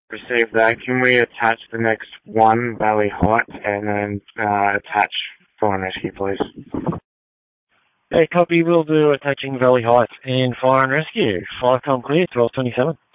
Received that. Can we attach the next one, Valley Heights, and then attach Fire and Rescue, please? Hey, copy. We'll do attaching Valley Heights and Fire and Rescue. 5 com clear, 12:27.